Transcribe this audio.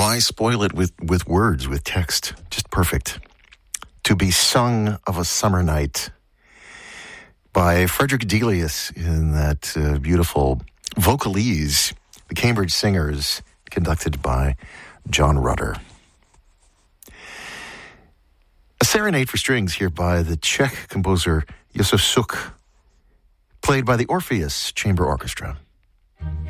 Why spoil it with words, with text? Just perfect. To be Sung of a Summer Night by Frederick Delius in that beautiful vocalese, the Cambridge Singers, conducted by John Rutter. A serenade for strings here by the Czech composer Josef Suk, played by the Orpheus Chamber Orchestra.